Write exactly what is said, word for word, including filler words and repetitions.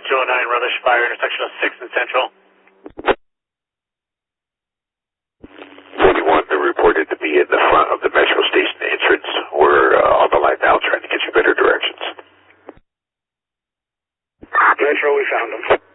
two oh nine Rutherford Fire, intersection of sixth and Central. forty-one reported to be in the front of the Metro Station entrance. We're uh, on the line now trying to get you better directions. Metro, we found him.